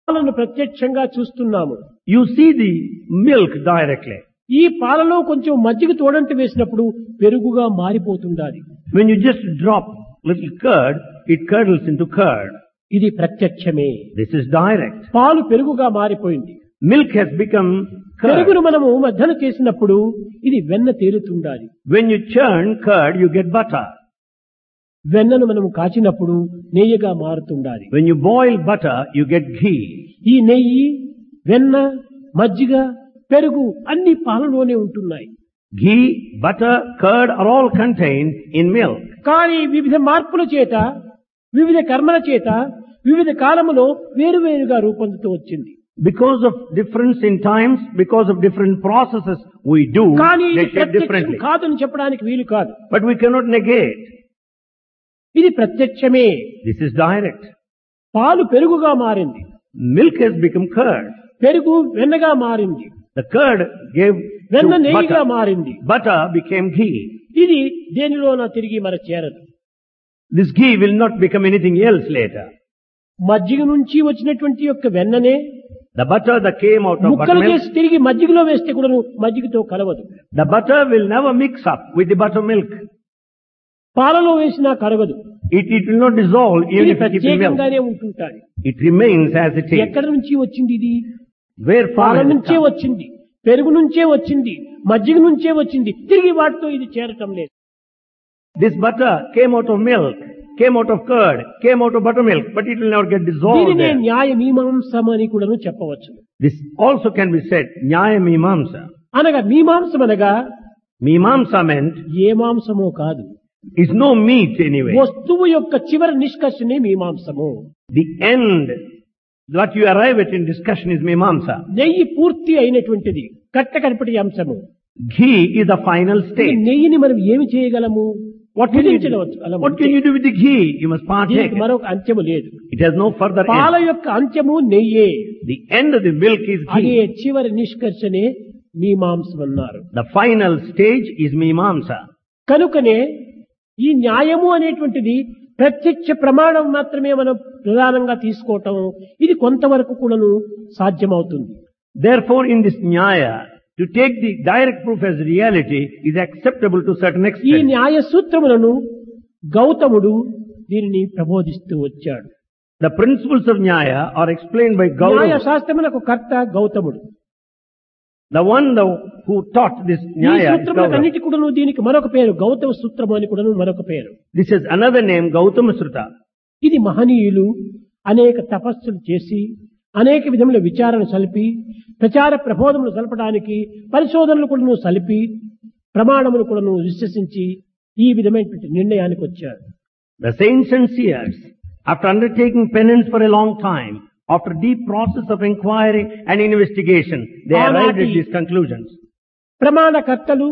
పాలను ప్రత్యక్షంగా చూస్తున్నాము. You see the milk directly. ఈ పాలలో కొంచెం మజ్జిగ తోడంటి వేసినప్పుడు పెరుగుగా మారిపోతుండాలి. When you just drop little curd, it curdles into curd. ఇది ప్రత్యక్షమే. This is direct. పాలు పెరుగుగా మారిపోయింది. Milk has become curd. పెరుగును మనము మధ్యన చేసినప్పుడు ఇది వెన్న తేలుతుండాలి. When you churn curd, you get butter. వెన్నను మనము కాచినప్పుడు నెయ్యిగా మారుతుండాలి. When you boil butter, you get ghee. ఈ నెయ్యి, వెన్న, మజ్జిగ, పెరుగు అన్ని పాలలోనే ఉంటున్నాయి. Ghee, butter, curd are all contained in milk. కానీ వివిధ మార్పుల చేత, వివిధ కర్మల చేత, వివిధ కాలములో వేరువేరుగా రూపొందుతూ వచ్చింది. Because of difference in times, because of different processes we do, కానీ they ఇది shape ప్రత్యక్షం differently. కాదని చెప్పడానికి వీలు కాదు. But we cannot negate. ఇది ప్రత్యక్షమే. This is direct. పాలు పెరుగుగా మారింది. Milk has become curd. పెరుగు వెన్నగా మారింది. The curd gave వెన్న to నెయ్యిగా butter. మారింది. Butter became ghee. ఇది దేనిలోన తిరిగి మన చేరదు. This ghee will not become anything else later. మజ్జిగ నుంచి వచ్చినటువంటి యొక్క వెన్ననే The butter that came out of ముక్కలు buttermilk, చేసి తిరిగి మజ్జిగలో వేస్తే కూడా మజ్జిగతో కలవదు. the butter will never mix up with the buttermilk. పాలలో వేసినా కరగదు. It will not dissolve even ఇది if you keep in milk. ప్రత్యేకంగానే ఉంటుంటాయి. It remains as it is. ఎక్కడి నుంచి వచ్చింది ఇది? Where పాల from it నుంచే comes. వచ్చింది, పెరుగు నుంచే వచ్చింది, మజ్జిగ నుంచే వచ్చింది. తిరిగి వాటితో ఇది చేరటం లేదు. This butter came out of milk, came out of curd, came out of buttermilk, but it will never get dissolved దీనినే there. న్యాయ మీమాంసం అని కూడా చెప్పవచ్చు. This also can be said, Nyaya Mimamsa. అనగా మీమాంసం అనగా Mimamsa meant ఏ మాంసమో కాదు, is no meat anyway. వస్తువు యొక్క చివరి నిష్కర్షనే మీమాంసము. The end, what you arrive at in discussion is Mimamsa. నెయ్యి పూర్తి అయినటువంటిది, కట్ట కనపటి అంశము. Ghee is the final ఈ stage. నెయ్యిని మనం ఏమి చేయగలము? What can you do with the ghee? You must partake. దీనికి మరొక అంత్యము లేదు. It has no further పాల end. యొక్క అంత్యము నెయ్యే. The end of the milk is అదే ghee. చివరి నిష్కర్షనే మీమాంసం అన్నారు. The final stage is Mimamsa. కనుకనే ఈ న్యాయము అనేటువంటిది ప్రత్యక్ష ప్రమాణం మాత్రమే మనం ప్రధానంగా తీసుకోవటం, ఇది కొంతవరకు కూడాను సాధ్యమవుతుంది. Therefore, in this Nyaya, to take the direct proof as reality is acceptable to certain ఈ extent. న్యాయ సూత్రములను గౌతముడు దీనిని ప్రబోధిస్తూ వచ్చాడు. The principles of Nyaya are explained by న్యాయ Gautama. శాస్త్రములకు కర్త గౌతముడు. The one who taught this ఈ Nyaya is Gautama. సూత్రములన్నిటి కూడాను దీనికి మరొక పేరు గౌతమ సూత్రము అని కూడాను మరొక పేరు. This is another name, Gautama Sruta. ఇది మహనీయులు అనేక తపస్సులు చేసి అనేక విధముల విచారణ సలిపి ప్రచార ప్రబోధములు సలపడానికి పరిశోధనలు కూడాను సలిపి ప్రమాణములు కూడాను విశ్వసించి ఈ విధమైనటువంటి నిర్ణయానికి వచ్చారు. The saints and seers, after undertaking penance for a long time, after deep process of inquiry and investigation, they arrived at these conclusions. ప్రమాణకర్తలు,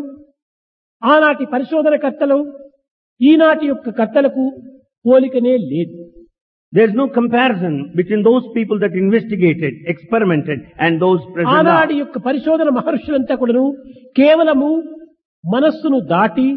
ఆనాటి పరిశోధనకర్తలు, ఈనాటి యొక్క కర్తలకు పోలికనే లేదు. There is no comparison between those people that investigated, experimented, and those present now. ఆనాటి యొక్క పరిశోధన మహర్షులంతా కూడాను కేవలము మనస్సును దాటి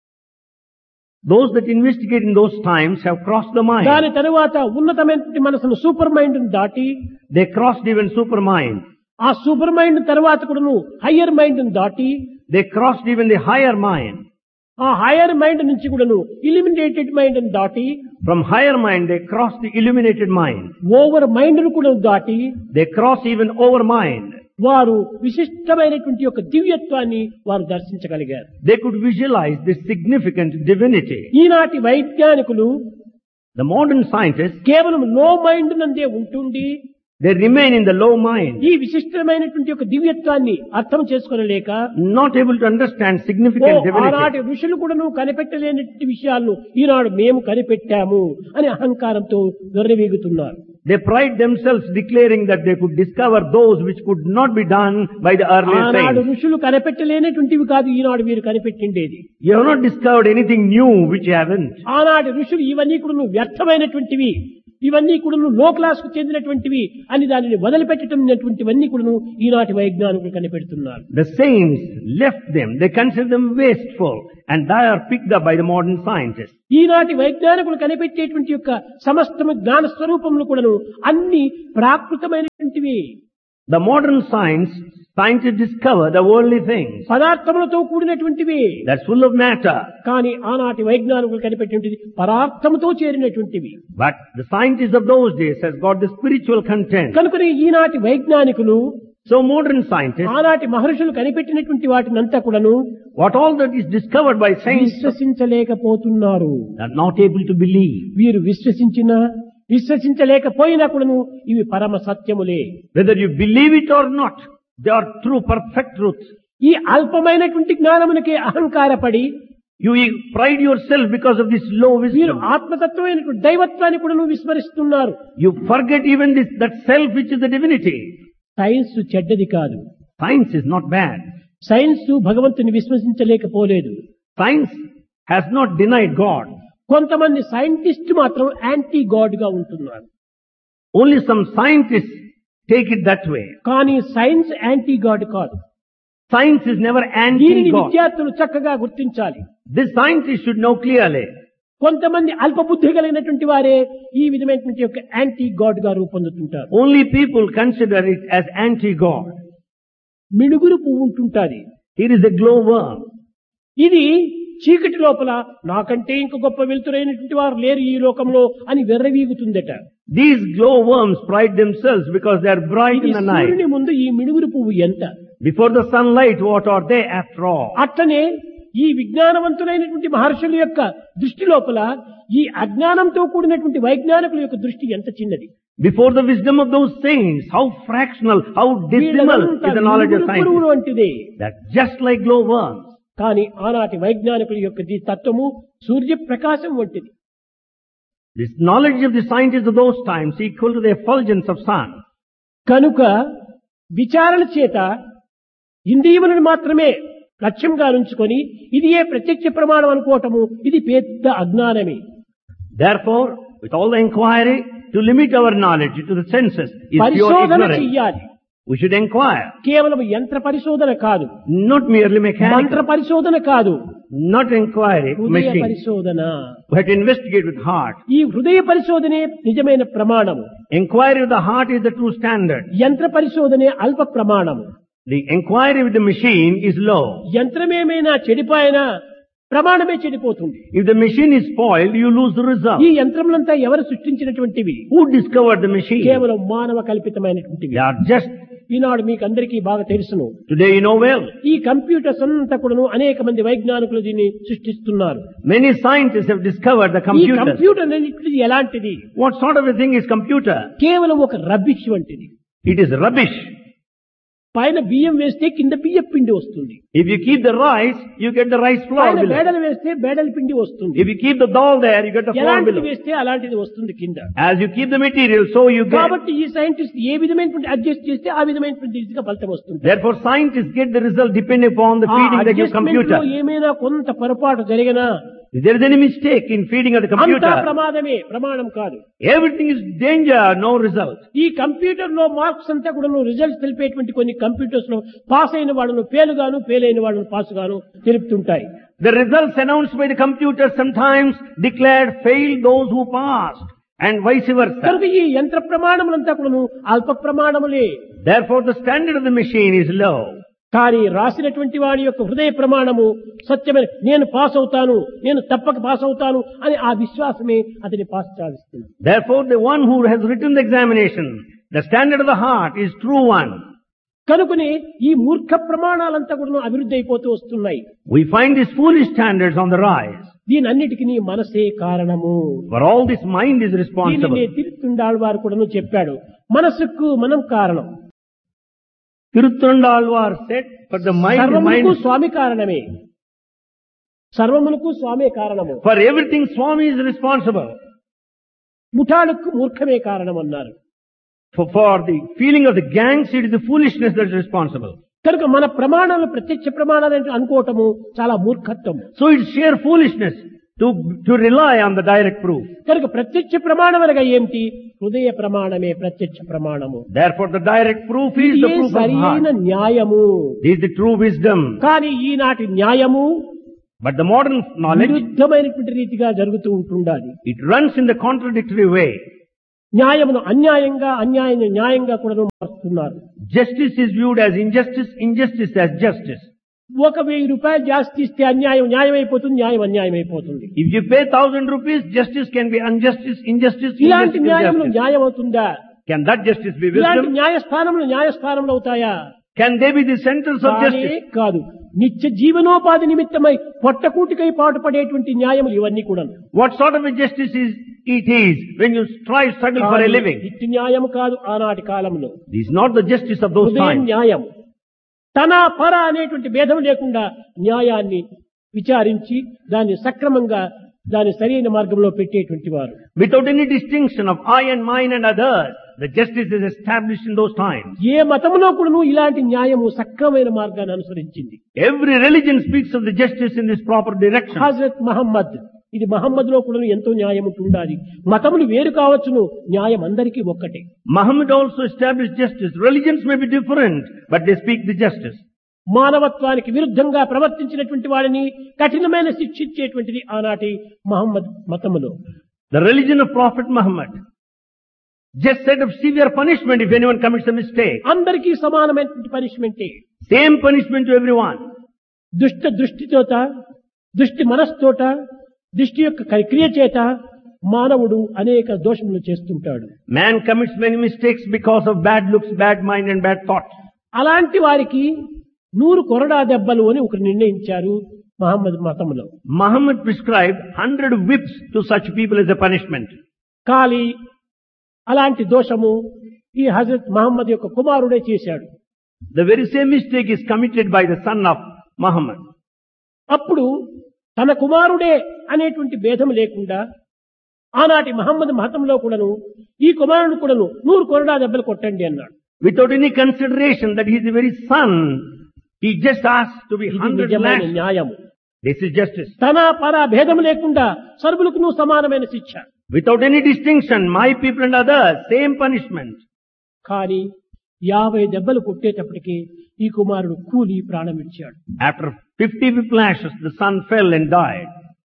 Those that investigate in those times have crossed the mind. దాని తరువాత ఉన్నతమైన మనసును సూపర్ మైండ్ దాటి They crossed even supermind. ఆ సూపర్ మైండ్ తర్వాత కూడాను హయ్యర్ మైండ్ దాటి They crossed even the higher mind. ఆ హయ్యర్ మైండ్ నుంచి కూడాను ఇలిమినేటెడ్ మైండ్ దాటి From higher mind, they crossed the illuminated mind. Over mind ను కూడా దాటి They crossed even over mind. వారు విశిష్టమైనటువంటి యొక్క దివ్యత్వాన్ని వారు దర్శించగలిగారు. They could visualize this significant divinity. ఈనాటి వైజ్ఞానికులు The modern scientists, కేవలం లో mind నందే ఉంటుండి they remain in the low mind, ఈ విశిష్టమైనటువంటి యొక్క దివ్యత్వాన్ని అర్థం చేసుకోలేక not able to understand significant divinity. ఆనాటి ఋషులు కూడా నువ్వు కనిపెట్టలేని విషయాలను ఈనాడు మేము కనిపెట్టాము అని అహంకారంతో దొరవేగుతున్నారు. They pride themselves declaring that they could discover those which could not be done by the earlier ఆనాడు saints. ఋషులు కనిపెట్టలేనటువంటివి కాదు ఈనాడు మీరు కనిపెట్టిండేది. You have not discovered anything new which you haven't. ఆనాటి ఋషులు ఇవన్నీ కూడా నువ్వు వ్యర్థమైనటువంటివి, ఇవన్నీ కూడా నువ్వు లో క్లాస్ కు చెందినటువంటివి అని దానిని వదిలిపెట్టడం అనేటువంటివన్నీ కూడా ఈనాటి వైజ్ఞానికులు కనిపెడుతున్నారు. The saints left them. They consider them wasteful, and they are picked up by the modern scientists. ఈనాటి వైజ్ఞానికులు కనిపెట్టేటువంటి యొక్క సమస్తము జ్ఞాన స్వరూపములు కూడాను అన్ని ప్రాకృతమైన కూడినటువంటివి. The modern scientists discover the worldly things. పదార్థములతో కూడినటువంటివి. That's full of matter. కానీ ఆనాటి వైజ్ఞానికులు కనిపెట్టినటువంటిది పదార్థముతో చేరినటువంటివి. But the scientists of those days has got the spiritual content. కనుకనే ఈనాటి వైజ్ఞానికులు So modern scientists, ఆనాటి మహర్షులు కనిపెట్టినటువంటి వాటినంతా కూడాను what all that is discovered by science, విశ్వసించలేకపోతున్నారు. are not able to believe. వీరు విశ్వసించలేకపోయినా కూడాను ఇవి పరమ సత్యములే. Whether you believe it or not, they are true, perfect truth. ఈ అల్పమైనటువంటి జ్ఞానమునకే అహంకారపడి You pride yourself because of this low వీరు wisdom. ఆత్మతత్వమైనటువంటి దైవత్వాన్ని కూడాను విస్మరిస్తున్నారు. You forget even that self which is the divinity. Science చెడ్డది కాదు. Science is not bad. Science భగవంతుని విశ్వసించలేకపోలేదు. Science has not denied God. కొంతమంది scientist మాత్రం anti God గా ఉంటున్నారు. Only some scientists take it that way. కానీ సైన్స్ యాంటీ గాడ్ కాదు. Science is never దీనిని anti-God. విద్యార్థులు చక్కగా గుర్తించాలి. This scientist should know clearly. కొంతమంది అల్పబుద్ధి కలిగినటువంటి వారే ఈ విధమైనటువంటి యొక్క యాంటీ గాడ్ గా రూపొందుతుంటారు. Only people consider it as anti-God. మిడుగురు పువ్వు ఉంటుంటాది. Here is a glowworm. ఇది చీకటి లోపల నాకంటే ఇంక గొప్ప వెలుతురైనటువంటి వారు లేరు ఈ లోకంలో అని వెర్రవీగుతుందట. These glowworms pride themselves because they are bright ఇది in the night. సూర్యుని ముందు ఈ మిడుగురు పువ్వు ఎంత? Before the sunlight, what are they after all? అట్లనే ఈ విజ్ఞానవంతులైనటువంటి మహర్షుల యొక్క దృష్టి లోపల ఈ అజ్ఞానంతో కూడినటువంటి వైజ్ఞానికుల యొక్క దృష్టి ఎంత చిన్నది. Before the wisdom of those saints, how fractional, how dismal is the knowledge of పురుగులు science. వంటిదే. That's just like glowworms. కానీ ఆనాటి వైజ్ఞానికుల యొక్క తత్వము సూర్యప్రకాశం వంటిది. This knowledge of the scientists of those times equal to the effulgence of sun. కనుక విచారణ చేత ఇంద్రియములను మాత్రమే లక్ష్యంగా ఉంచుకొని ఇది ఏ ప్రత్యక్ష ప్రమాణం అనుకోవటము ఇది పెద్ద అజ్ఞానమే. Therefore, with all the inquiry, to limit our knowledge to the senses is pure పరిశోధన ignorance. చెయ్యాలి. We should inquire, కేవలం యంత్ర పరిశోధన కాదు, not merely మంత్ర mechanical, పరిశోధన కాదు, not inquiry, హృదయ machine. పరిశోధన. We have to investigate with heart. ఈ హృదయ పరిశోధనే నిజమైన ప్రమాణము. Inquiry with the heart is the true standard. యంత్ర పరిశోధనే అల్ప ప్రమాణము. The inquiry with the machine is low. యంత్రమేమైనా చెడిపోయినా ప్రమాణమే చెడిపోతుంది. If the machine is spoiled, you lose the result. ఈ యంత్రములంతా ఎవరు సృష్టించినటువంటివి? Who discovered the machine? కేవలం మానవ కల్పితమైనటువంటివి. They are just, ఈనాడు మీకు అందరికీ బాగా తెలుసును. today you know well, ఈ కంప్యూటర్స్ అంతా కూడాను అనేక మంది వైజ్ఞానికులు దీన్ని సృష్టిస్తున్నారు. many scientists have discovered the ఈ computer. కంప్యూటర్ అనేది ఎలాంటిది? What sort of a thing is computer? కేవలం ఒక రబ్బిష్ వంటిది. It is rubbish. పైన బియ్యం వేస్తే కింద బియ్య పిండి వస్తుంది. If you keep the rice, you get the rice flour పైన below. బేడలు వేస్తే బేడల పిండి వస్తుంది. If you keep the dal there, you get the flour ఎలాంటిది below. వేస్తే అలాంటిది వస్తుంది కింద. As you keep the material, so you get. కాబట్టి ఈ సైంటిస్ట్ ఏ విధమైనటువంటి అడ్జస్ట్ చేస్తే ఆ విధమైనటువంటి రీతిగా ఫలితం వస్తుంది. Therefore, scientists get the result depending upon the feeding they give adjustment లో computer. ఏమైనా కొంత పొరపాటు జరిగినా If there is any mistake in feeding of the అంతా computer, ప్రమాదమే, ప్రమాణం కాదు. everything is danger, no result. ఈ కంప్యూటర్ లో మార్క్స్ అంతా కూడా రిజల్ట్స్ తెలిపేటువంటి కొన్ని కంప్యూటర్స్ లో పాస్ అయిన వాళ్ళను ఫెయిల్ అయిన వాళ్ళను పాస్ గాను తెలుపుతుంటాయి. The results announced by the computer sometimes declared failed those who passed, and vice versa. కనుక ఈ యంత్ర ప్రమాణములంతా కూడా అల్ప ప్రమాణములే. Therefore, the standard of the machine is low. కానీ రాసినటువంటి వాడి యొక్క హృదయ ప్రమాణము సత్యమైన, నేను పాస్ అవుతాను, నేను తప్పక పాస్ అవుతాను అని ఆ విశ్వాసమే అతని పాస్ సాధిస్తుంది. Therefore, the one who has written the examination, the standard of the heart is true one. కనుకనే ఈ మూర్ఖ ప్రమాణాలంతా కూడా అభివృద్ధి అయిపోతూ వస్తున్నాయి. We find these foolish standards on the rise. దీనన్నిటికీ నీ మనసే కారణము. For all this, mind is responsible. దీనిని తిరుతుండాళ్ళ వారు కూడా చెప్పాడు, మనసుకు మనం కారణం. Tiruthandalvar said, for the mind, సర్వమునకు స్వామి కారణమే. సర్వమునకు స్వామే కారణము. for everything Swami is responsible. ముఠాలకు మూర్ఖమే కారణం అన్నారు. For the feeling of the gangs, it is the foolishness that is responsible. కనుక మన ప్రమాణాలు ప్రత్యక్ష ప్రమాణాలు అంటే అనుకోవటము చాలా మూర్ఖత్వం. So it's sheer foolishness to rely on the direct proof. కనుక ప్రత్యక్ష ప్రమాణం అనగా ఏమిటి? హృదయ ప్రమాణమే ప్రత్యక్ష ప్రమాణము. Therefore, the direct proof is the proof of సరైన heart. న్యాయము. This is the true wisdom. కానీ ఈనాటి న్యాయము But the modern knowledge, విరుద్ధమైనటువంటి రీతిగా జరుగుతూ ఉంటుండాలి. it runs in the contradictory way. న్యాయమును అన్యాయంగా, అన్యాయాన్ని న్యాయంగా కూడా మారుస్తున్నారు. Justice is viewed as injustice, injustice as justice. 1,000 రూపాయలు జాస్తి ఇస్తే అన్యాయం న్యాయం అయిపోతుంది, న్యాయం అన్యాయం అయిపోతుంది. If you pay 1,000 rupees, justice can be injustice, injustice, ఇలాంటి injustice, న్యాయములు justice. న్యాయం అవుతుందా? Can that justice be ఇలాంటి wisdom? న్యాయస్థానములు న్యాయస్థానములు అవుతాయా? Can they be the centers of కానే justice? కాదు. నిత్య జీవనోపాధి నిమిత్తమై పొట్టకూటికై పాటుపడేటువంటి న్యాయములు ఇవన్నీ కూడా. What sort of a justice is when you struggle for a living? నిత్య న్యాయం కాదు ఆనాటి కాలంలో. This is not the justice of those ఉదయం times. న్యాయం తన పర అనేటువంటి భేదం లేకుండా న్యాయాన్ని విచారించి దాన్ని సక్రమంగా దాని సరైన మార్గంలో పెట్టేటువంటి వారు. Without any distinction of I and mine and others, the justice is established in those times. ఏ మతంలో కూడా ఇలాంటి న్యాయము సక్రమైన మార్గాన్ని అనుసరించింది. Every religion speaks of the justice in this proper direction. Hazrat Mohammed, ఇది మహమ్మద్ లో కూడా ఎంతో న్యాయం ఉండాలి. మతములు వేరు కావచ్చును, న్యాయం అందరికీ ఒక్కటే. Muhammad also established justice. Religions may be different, but they speak the justice. మానవత్వానికి విరుద్ధంగా ప్రవర్తించినటువంటి వాడిని కఠినమైన శిక్షించేటువంటిది ఆనాటి Mohammed మతములో. The religion of Prophet Muhammad just said of severe punishment if anyone commits a mistake. అందరికీ సమానమైనటువంటి పనిష్మెంటే. Same punishment to everyone. దృష్టితోట, దృష్టి మనస్తోట, దృష్టి యొక్క క్రియ చేత మానవుడు అనేక దోషములు చేస్తుంటాడు. Man commits many mistakes because of bad looks, bad mind and bad thoughts. అలాంటి వారికి 100 కొరడా దెబ్బలు అని ఒకరు నిర్ణయించారు మహమ్మద్ మతంలో. Muhammad prescribed 100 whips to such people as a punishment. కానీ అలాంటి దోషము ఈ హజరత్ మహమ్మద్ యొక్క కుమారుడే చేశాడు. The very same mistake is committed by the son of Muhammad. అప్పుడు తన కుమారుడే అనేటువంటి భేదం లేకుండా ఆనాటి మహమ్మద్ మతంలో కూడాను ఈ కుమారుడు కూడాను 100 కొరడా దెబ్బలు కొట్టండి అన్నాడు. Without any consideration that he is the very son, he just asked to be 100 నిజమైన lashed. న్యాయము. This is justice. తన పర భేదం లేకుండా సర్వులకు సమానమైన శిక్ష. Without any distinction, my people and others, same punishment. కానీ 50 దెబ్బలు కొట్టేటప్పటికి ఈ కుమారుడు కూలి ప్రాణం విడిచాడు. After 50 whiplashes, the son fell and died.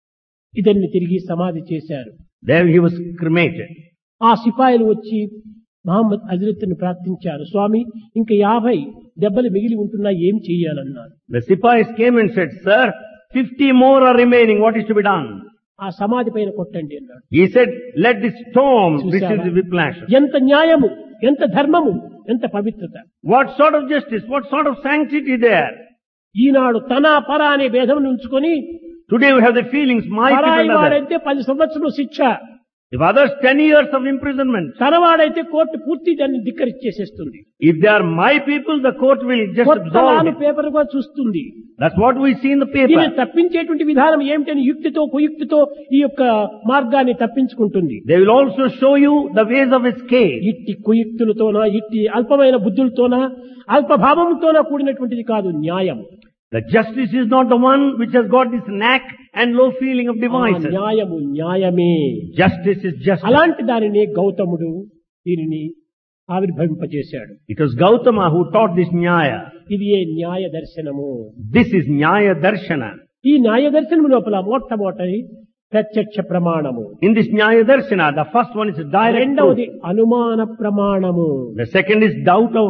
ఇతన్ని తిరిగి సమాధి చేశారు. There he was cremated. ఆ సిపాయిలు వచ్చి మహమ్మద్ హజరత్ను ప్రార్థించారు, స్వామి ఇంకా 50 దెబ్బలు మిగిలి ఉంటున్నా ఏం చెయ్యాలన్నారు. The Sipais came and said, Sir, 50 more are remaining. What is to be done? ఆ సమాధి పైన కొట్టండి అన్నాడు. He said, let this tomb receive the whiplashes. ఎంత న్యాయము, ఎంత ధర్మము, ఎంత పవిత్రత. What sort of justice, what sort of sanctity there? ఈనాడు తన పర అనే భేదం ఉంచుకొని Today we have the feelings, my people పరాయి and others. వాడైతే 10 సంవత్సరాలు శిక్ష, If others 10 years of imprisonment. తనవాడైతే court పూర్తి దాన్ని ధిక్కరించేసేస్తుంది. If they are my people, the court will just absolve it. Paper గా చూస్తుంది. That's what we see in the paper. దీన్ని తప్పించేటువంటి విధానం ఏమిటని యుక్తితో కుయుక్తితో ఈ యొక్క మార్గాన్ని తప్పించుకుంటుంది. They will also show you the ways of escape. ఇట్టి కుయుక్తులతోనా, ఇట్టి అల్పమైన బుద్ధులతోనా, అల్పభావంతోనా కూడినటువంటిది కాదు న్యాయం. The justice is not the one which has got this knack and low feeling of devices. న్యాయము న్యాయమే. Justice is justice. అలాంటి దానిని గౌతముడు దీనిని ఆవిర్భవింపజేశాడు. It was Gautama who taught this Nyaya. ఇది ఏ న్యాయ దర్శనము. This is Nyaya Darshana. ఈ న్యాయ దర్శనం లోపల మొట్టమొదటి ప్రత్యక్ష ప్రమాణము. In this Nyaya Darshana, the first one is direct రెండవది truth. అనుమాన ప్రమాణము. The second is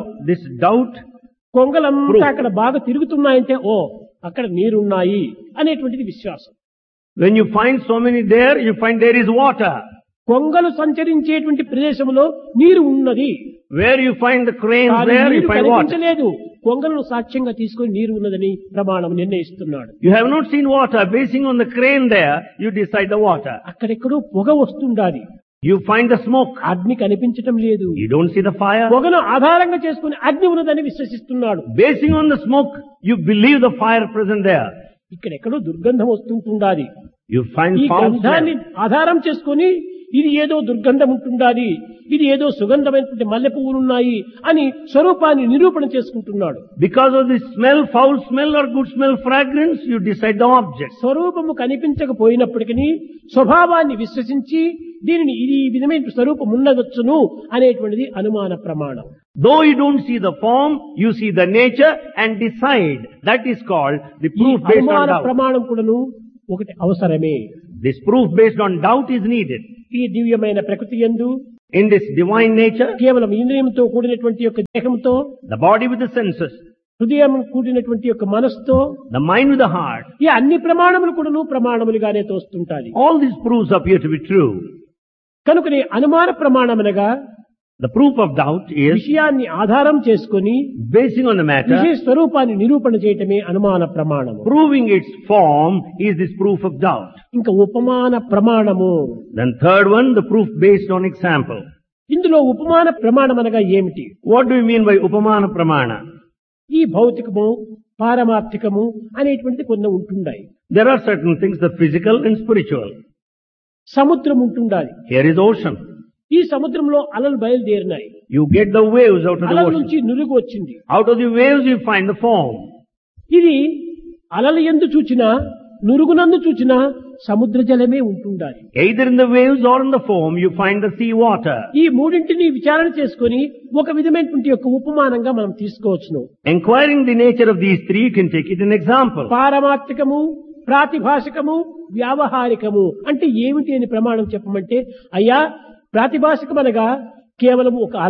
doubt. కొంగలంతా అక్కడ బాగా తిరుగుతున్నాయంటే ఓ అక్కడ నీరున్నాయి అనేటువంటిది విశ్వాసం. When you find so many there, you find there is water. కొంగలు సంచరించేటువంటి ప్రదేశంలో నీరు ఉన్నది. Where you find the cranes there, you find water. కనిపించలేదు. కొంగలను సాక్ష్యంగా తీసుకొని నీరు ఉన్నదని ప్రమాణం నిర్ణయిస్తున్నాడు. You have not seen water. Basing on the crane there, you decide the water. అక్కడెక్కడో పొగ వస్తుండాలి. You find the smoke. అగ్ని కనిపించటం లేదు. You don't see the fire. పొగను ఆధారంగా చేసుకుని అగ్ని ఉన్నదని విశ్వసిస్తున్నాడు. Basing on the smoke, you believe the fire present there. ఇక్కడెక్కడో దుర్గంధం వస్తుంటుండాలి. You find ఈ foul గంధాన్ని smell. ఆధారం చేసుకుని ఇది ఏదో దుర్గంధం ఉంటుండాలి, ఇది ఏదో సుగంధమైనటువంటి మల్లె పువ్వులున్నాయి అని స్వరూపాన్ని నిరూపణ చేసుకుంటున్నాడు. Because of the smell, foul smell or good smell, fragrance, you decide the object. స్వరూపము కనిపించకపోయినప్పటికీ స్వభావాన్ని విశ్వసించి దీనిని ఇది ఈ విధమైన స్వరూపం ఉండవచ్చును అనేటువంటిది అనుమాన ప్రమాణం. Though you don't see the form, you see the nature and decide. That is called the ఈ proof based on అనుమాన doubt. ప్రమాణం కూడాను ఒకటి అవసరమే. This proof based on doubt is needed. ఈ దివ్యమైన ప్రకృతి యందు In this divine nature, కేవలం ఇంద్రియంతో కూడినటువంటి యొక్క దేహంతో, the body with the senses, హృదయం కూడినటువంటి యొక్క మనస్సుతో, the mind with the heart, ఈ అన్ని ప్రమాణములు కూడాను ప్రమాణములుగానే తోస్తుంటాయి. all these proofs appear to be true. కనుకనే అనుమాన ప్రమాణమనగా The proof of doubt is విషయాన్ని ఆధారం చేసుకొని basing on the matter, విషయ స్వరూపాన్ని నిరూపణ చేయటమే అనుమాన ప్రమాణము. proving its form is this proof of doubt. ఇంకా ఉపమాన ప్రమాణము. Then third one, the proof based on example. ఇందులో ఉపమాన ప్రమాణం అనగా ఏమిటి? What do you mean by upamana pramana? ఈ భౌతికము పారమార్థికము అనేటువంటి కొన్ని ఉంటున్నాయి. There are certain things, the physical and spiritual. సముద్రం ఉంటుండాలి. Here is ocean. ఈ సముద్రంలో అలలు బయలుదేరినాయి. You get the waves out of the అలల ocean. నుంచి నురుగు వచ్చింది. Out of the waves you find the foam. ఇది అలలు ఎందు చూచినా నురుగునందు చూచినా సముద్ర జలమే ఉంటుండాలి. Either in the waves or in the foam you find the sea water. ఈ మూడింటిని విచారణ చేసుకొని ఒక విధమైనటువంటి యొక్క ఉపమానంగా మనం తీసుకోవచ్చును. Inquiring the nature of these three, you can take it an example. పారమార్థికము, ప్రాతిభాషికము, వ్యావహారికము అంటే ఏమిటి అని ప్రమాణం చెప్పమంటే, అయ్యా ప్రాతిభాషికం అనగా కేవలం ఒక అల,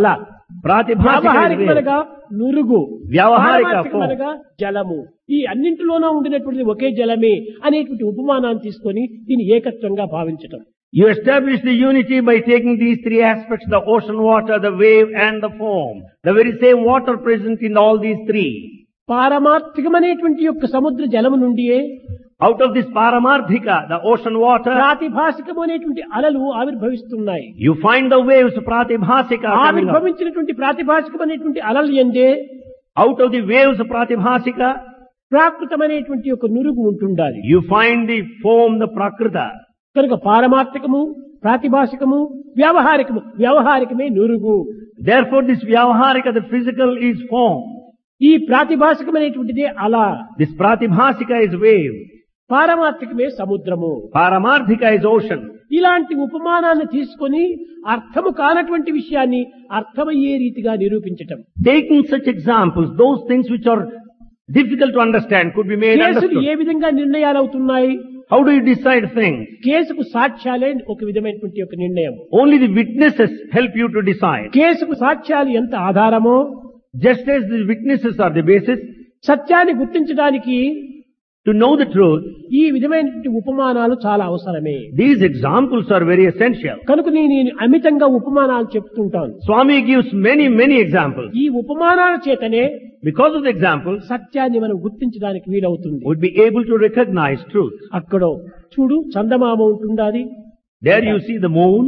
వ్యావహారికం అనగా నురుగు, పారమార్థికం అనగా జలము. ఈ అన్నింటిలోనూ ఉండినటువంటి ఒకే జలమే అనేటువంటి ఉపమానాన్ని తీసుకొని దీన్ని ఏకత్వంగా భావించటం. You establish the unity by taking these three aspects, the ocean water, the wave and the foam. The very same water present in all these three. పారమార్థికమైనటువంటి యొక్క సముద్ర జలము నుండియే Out of this paramarthika, the ocean water, ప్రాతిభాషికమైనటువంటి అలలు ఆవిర్భవిస్తున్నాయి. you find the waves, pratibhasika, coming up. ఆవిర్భవించినటువంటి ప్రాతిభాషికమైనటువంటి అలలు ఎందే Out of the waves, pratibhasika, ప్రాకృతమైనటువంటి యొక్క నురుగు ఉంటుండాలి. you find the foam, the prakrita. కనుక పారమార్థికము, ప్రాతిభాషికము, వ్యవహారికమే నురుగు. Therefore this vyavaharika, the physical, is foam. ఈ ప్రాతిభాషికమైనటువంటిదే అల, This pratibhasika is wave. పారమార్థికమే సముద్రము. Paramarthika is ocean. ఇలాంటి ఉపమానాన్ని తీసుకొని అర్థము కానటువంటి విషయాన్ని అర్థమయ్యే రీతిగా నిరూపించటం. Taking such examples, those things which are difficult to understand could be made కేసులు understood. ఏ విధంగా నిర్ణయాలు అవుతున్నాయి? How do you decide things? కేసుకు సాక్ష్యాలే ఒక విధమైనటువంటి ఒక నిర్ణయం. Only the witnesses help you to decide. కేసుకు సాక్ష్యాలు ఎంత ఆధారమో, Just as the witnesses are the basis, సత్యాన్ని గుర్తించడానికి to know the truth, ఈ విధమైనటువంటి ఉపమానాలు చాలా అవసరమే. these examples are very essential. కనుక నేను అమితంగా ఉపమానాలు చెప్తుంటాను. Swami gives many examples. ఈ ఉపమానాల చేతనే Because of the examples, సత్యాన్ని మనం గుర్తించడానికి వీలవుతుంది. would be able to recognize truth. అక్కడ చూడు చందమామ ఉంటుండాది. There you see the moon.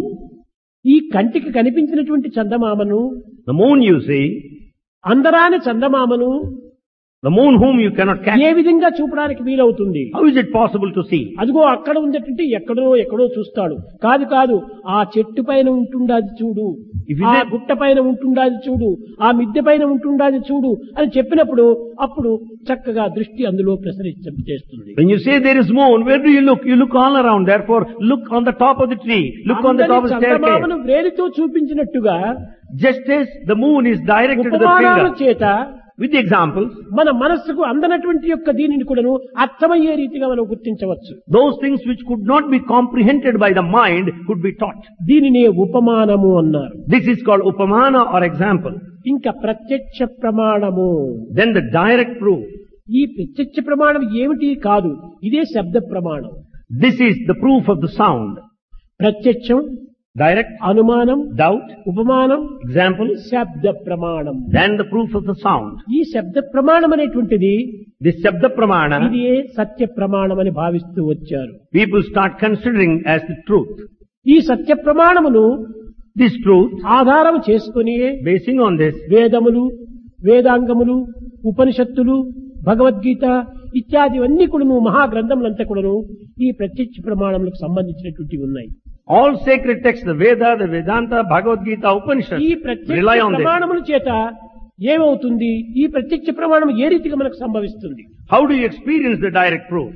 ఈ కంటికి కనిపించినటువంటి చందమామను, The moon you see, అందరాని చందమామను the moon whom you cannot catch. ఏ విధంగా చూపడానికి వీలవుతుంది? How is it possible to see? అదిగో అక్కడ ఉందటంటే ఎక్కడో చూస్తాడు. కాదు ఆ చెట్టు పైన ఉంటుండాది చూడు, If you ఆ say- గుట్ట పైన ఉంటుండాది చూడు, ఆ మిద్దె పైన ఉంటుండాది చూడు అని చెప్పినప్పుడు అప్పుడు చక్కగా దృష్టి అందులో ప్రసరించేస్తుంది. When you say there is moon, where do you look? You look all around. Therefore, look on the top of the tree. Look on the top of the చందమామను staircase. వేలితో చూపించినట్టుగా Just as the moon is directed to the ఉపమానాల finger. చేత With the examples, మన మనస్సుకు అందనటువంటి యొక్క దీనిని కూడాను అర్థమయ్యే రీతిగా మనం గుర్తించవచ్చు. those things which could not be comprehended by the mind could be taught. దీనినే ఉపమానము అన్నారు. This is called upamana or example. ఇంకా ప్రత్యక్ష ప్రమాణము. Then the direct proof. ఈ ప్రత్యక్ష ప్రమాణం ఏమిటి కాదు, ఇదే శబ్ద ప్రమాణం. This is the proof of the sound. ప్రత్యక్షం, Direct, అనుమానం, doubt, ఉపమానం, example, శబ్ద ప్రమాణం. then the proof of the sound. ఈ శబ్ద ప్రమాణం అనేటువంటిది This Shabda Pramana, ఇది సత్య ప్రమాణం అని భావిస్తూ వచ్చారు. people start considering as the truth. ఈ సత్య ప్రమాణమును This truth, ఆధారం చేసుకుని basing on this, వేదములు, వేదాంగములు, ఉపనిషత్తులు, భగవద్గీత ఇత్యాదివన్నీ కూడాను మహాగ్రంథములంతా కూడాను ఈ ప్రత్యక్ష ప్రమాణములకు సంబంధించినటువంటివి ఉన్నాయి. all sacred texts, the Veda, the Vedanta, Bhagavad Gita, ఈ Upanishads, ప్రత్యక్ష rely on this. ప్రమాణముల చేత ఏమవుతుంది? ఈ ప్రత్యక్ష ప్రమాణం ఏ రీతిగా మనకు సంభవిస్తుంది? How do you experience the direct proof?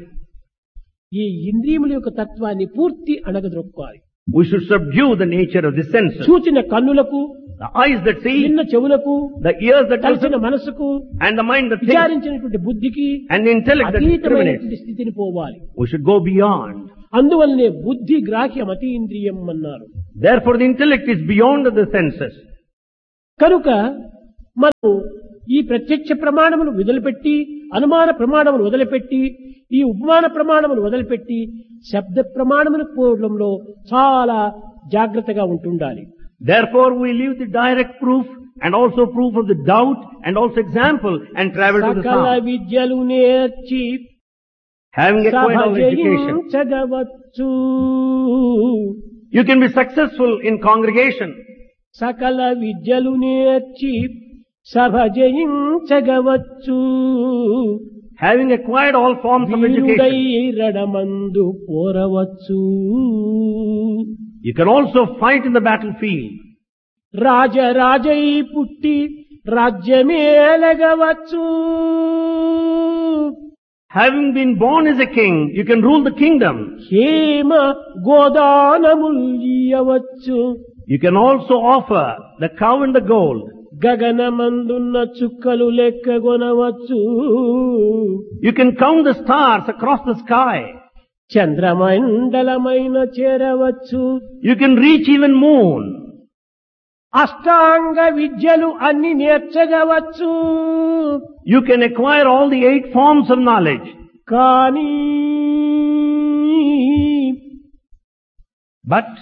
ఈ ఇంద్రియముల యొక్క తత్వాన్ని పూర్తి అణగద్రొక్కాలి. We should subdue the nature of the senses. చూచిన కన్నులకు, The eyes that see, విన్న చెవులకు, the ears that కలిసిన listen, మనసుకు, and the mind that thinks, విచారించినటువంటి బుద్ధికి and the intellect that discriminates. అతీతమైనటువంటి స్థితిని పోవాలి. We should go beyond. అందువల్లనే బుద్ధి గ్రాహ్యం అతీంద్రియం అన్నారు. Therefore the intellect is beyond the senses. కనుక మనం ఈ ప్రత్యక్ష ప్రమాణమును వదిలిపెట్టి అనుమాన ప్రమాణమును వదిలిపెట్టి ఈ ఉపమాన ప్రమాణమును వదిలిపెట్టి శబ్ద ప్రమాణమును పోవడంలో చాలా జాగ్రత్తగా ఉంటుండాలి. Therefore we leave the direct proof and also proof of the doubt and also example and travel to the సకల sound. విద్యలు నేర్చి Having acquired all education, సభజించగవచ్చు. you can be successful in congregation. సకల విద్యలు నేర్చి సభజించగవచ్చు. Having acquired all forms of వీరుడై education, రణమందు పోరవచ్చు. you can also fight in the battlefield. రాజరాజై పుట్టి రాజ్యమేలగవచ్చు. Having been born as a king, you can rule the kingdom. Hema గోదానముల్యవచ్చు. You can also offer the cow and the gold. గగనమందున్న చుక్కలు లెక్కగొనవచ్చు. You can count the stars across the sky. చంద్రమండలమైన చేరవచ్చు. You can reach even moon. అష్టాంగ విద్యలు అన్ని నేర్చగవచ్చు. You can acquire all the 8 forms of knowledge. కానీ But